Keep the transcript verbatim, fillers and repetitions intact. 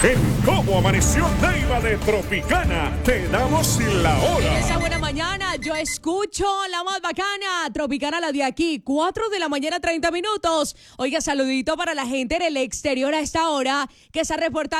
En Cómo Amaneció Neiva de Tropicana, te damos la hora. En esa buena mañana, yo escucho la más bacana, Tropicana, la de aquí, cuatro de la mañana, treinta minutos. Oiga, saludito para la gente en el exterior a esta hora que se reporta